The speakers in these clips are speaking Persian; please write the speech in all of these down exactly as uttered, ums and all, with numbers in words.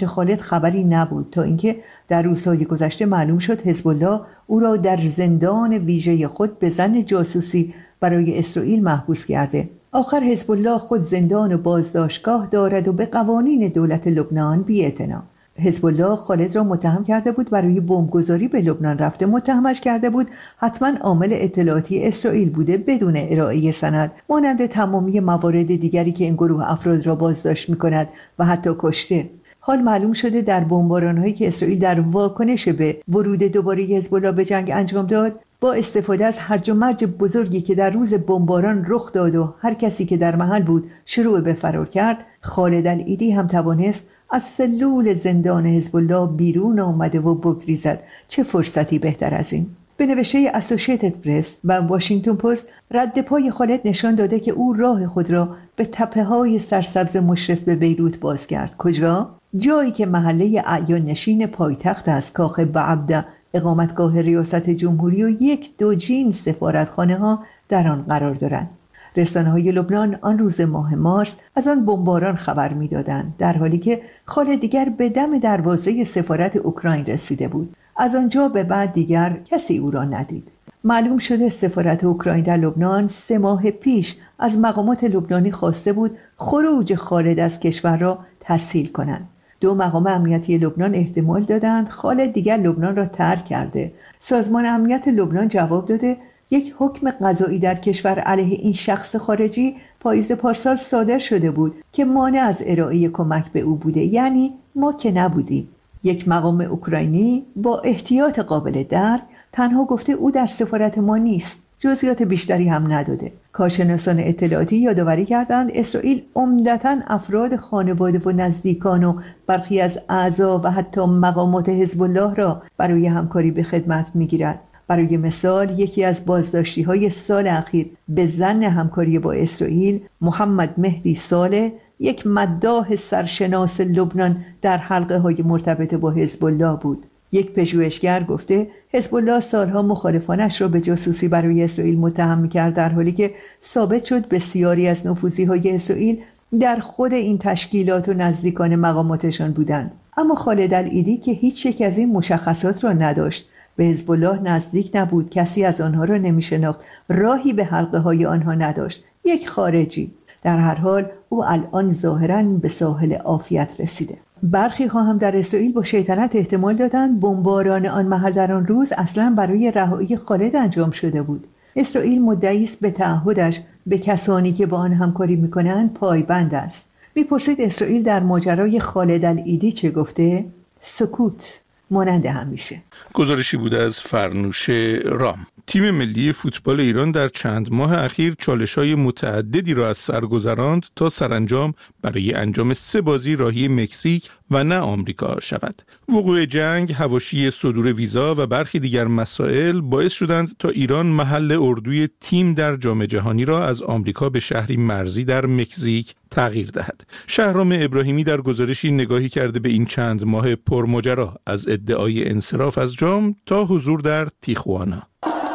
سرنوشت خالد خبری نبود تا اینکه در روزهای گذشته معلوم شد حزب الله او را در زندان ویژه خود به ظن جاسوسی برای اسرائیل محبوس کرده. آخر حزب الله خود زندان و بازداشتگاه دارد و به قوانین دولت لبنان بی‌اعتنا. حزب الله خالد را متهم کرده بود برای بمبگذاری به لبنان رفته، متهمش کرده بود حتما عامل اطلاعاتی اسرائیل بوده بدون ارائه سند، مانند تمامی موارد دیگری که این گروه افراد را بازداشت می‌کند و حتی کشته. حال معلوم شده در بمباران‌هایی که اسرائیل در واکنش به ورود دوباره حزب الله به جنگ انجام داد، با استفاده از هرج و مرج بزرگی که در روز بمباران رخ داد و هر کسی که در محل بود شروع به فرار کرد، خالد العیدی هم توانست از سلول زندان حزب الله بیرون آمده و بگریزد. چه فرصتی بهتر از این؟ به نوشته اسوشیتد پرس و واشنگتن پست، رد پای خالد نشان داده که او راه خود را به تپه‌های سرسبز مشرف به بیروت باز کرد. کجا؟ جایی که محله اعیان نشین پایتخت است، کاخ بعبده، اقامتگاه ریاست جمهوری و یک دوجین سفارتخانه ها در آن قرار دارند. رسانه‌های لبنان آن روز ماه مارس از آن بمباران خبر می‌دادند، در حالی که خالد دیگر به دم دروازه سفارت اوکراین رسیده بود. از آنجا به بعد دیگر کسی او را ندید. معلوم شده سفارت اوکراین در لبنان سه ماه پیش از مقامات لبنانی خواسته بود خروج خالد از کشور را تسهیل کنند. دو مقام امنیتی لبنان احتمال دادند خالد دیگر لبنان را ترک کرده. سازمان امنیت لبنان جواب داده یک حکم قضایی در کشور علیه این شخص خارجی پاییز پارسال صادر شده بود که مانع از ارائه کمک به او بوده، یعنی ما که نبودیم. یک مقام اوکراینی با احتیاط قابل درک تنها گفته او در سفارت ما نیست، جزئیات بیشتری هم نداده. کارشناسان اطلاعاتی یادآوری کردند اسرائیل عمدتاً افراد خانواده و نزدیکان و برخی از اعضا و حتی مقامات حزب الله را برای همکاری به خدمت می‌گیرد. برای مثال یکی از بازداشتی‌های سال اخیر به ظن همکاری با اسرائیل، محمد مهدی صالح، یک مداح سرشناس لبنان، در حلقه‌های مرتبط با حزب الله بود. یک پژوهشگر گفته حزب الله سالها مخالفانش را به جاسوسی برای اسرائیل متهم می‌کرد، در حالی که ثابت شد بسیاری از نفوذی‌های اسرائیل در خود این تشکیلات و نزدیکان مقاماتشان بودند. اما خالد العیدی که هیچ یک از این مشخصات را نداشت، به حزب الله نزدیک نبود، کسی از آنها را نمی‌شناخت، راهی به حلقه‌های آنها نداشت، یک خارجی. در هر حال او الان ظاهراً به ساحل عافیت رسیده. برخی ها هم در اسرائیل با شیطنت احتمال دادند بمباران آن محل در آن روز اصلاً برای رهایی خالد انجام شده بود. اسرائیل مدعی است به تعهدش به کسانی که با آن همکاری می‌کنند پایبند است. می‌پرسید اسرائیل در ماجرای خالد العیدی چه گفته؟ سکوت، مانند همیشه. گزارشی بوده از فرنوش رام. تیم ملی فوتبال ایران در چند ماه اخیر چالش‌های متعددی را از سر گذراند تا سرانجام برای انجام سه بازی راهی مکزیک و نه آمریکا شود. وقوع جنگ، حواشی صدور ویزا و برخی دیگر مسائل باعث شدند تا ایران محل اردوی تیم در جام جهانی را از آمریکا به شهری مرزی در مکزیک تغییر دهد. شهرام ابراهیمی در گزارشی نگاهی کرده به این چند ماه پرماجرا از ادعای انصراف از جام تا حضور در تیخوانا.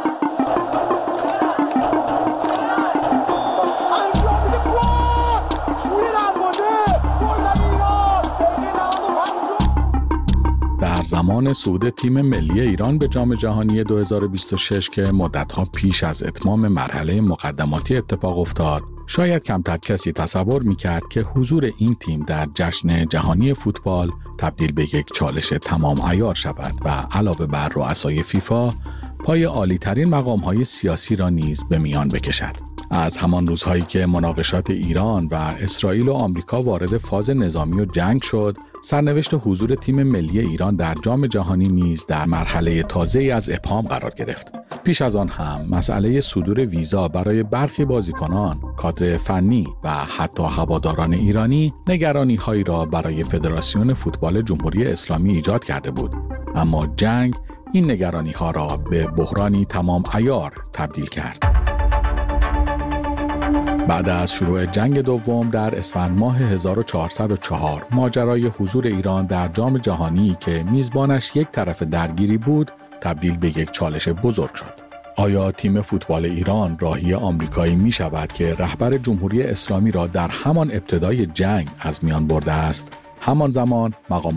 در زمان صعود تیم ملی ایران به جام جهانی دو هزار و بیست و شش که مدت‌ها پیش از اتمام مرحله مقدماتی اتفاق افتاد، شاید کمتر کسی تصور می‌کرد که حضور این تیم در جشن جهانی فوتبال تبدیل به یک چالش تمام عیار شود و علاوه بر رؤسای فیفا پای عالی‌ترین مقام‌های سیاسی را نیز به میان بکشد. از همان روزهایی که مناقشات ایران و اسرائیل و آمریکا وارد فاز نظامی و جنگ شد، سرنوشت حضور تیم ملی ایران در جام جهانی نیز در مرحله تازه‌ای از ابهام قرار گرفت. پیش از آن هم مسئله صدور ویزا برای برخی بازیکنان، کادر فنی و حتی هواداران ایرانی نگرانی‌هایی را برای فدراسیون فوتبال جمهوری اسلامی ایجاد کرده بود. اما جنگ این نگرانی‌ها را به بحرانی تمام عیار تبدیل کرد. بعد از شروع جنگ دوم در اسفند ماه هزار و چهارصد و چهار، ماجرای حضور ایران در جام جهانی که میزبانش یک طرف درگیری بود، تبدیل به یک چالش بزرگ شد. آیا تیم فوتبال ایران راهی آمریکایی می شود که رهبر جمهوری اسلامی را در همان ابتدای جنگ از میان برده است؟ همان زمان مقام